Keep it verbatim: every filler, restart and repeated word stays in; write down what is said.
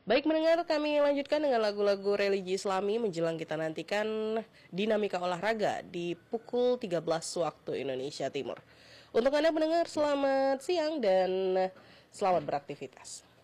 Baik mendengar, kami lanjutkan dengan lagu-lagu religi Islami menjelang kita nantikan dinamika olahraga di pukul tiga belas waktu Indonesia Timur. Untuk Anda pendengar, selamat siang dan selamat beraktivitas.